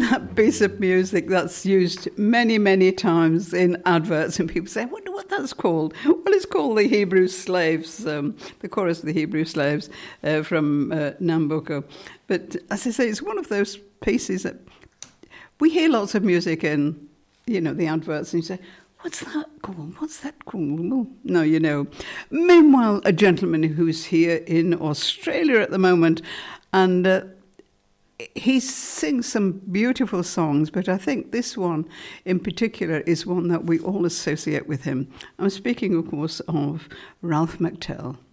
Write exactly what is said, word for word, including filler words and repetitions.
that piece of music that's used many, many times in adverts, and people say, I wonder what that's called. Well, it's called the Hebrew Slaves, um, the chorus of the Hebrew Slaves uh, from uh, Nambucco. But as I say, it's one of those pieces that we hear lots of music in, you know, the adverts, and you say, what's that called? What's that called? Well, no, you know. Meanwhile, a gentleman who's here in Australia at the moment, and uh, he sings some beautiful songs, but I think this one in particular is one that we all associate with him. I'm speaking, of course, of Ralph McTell.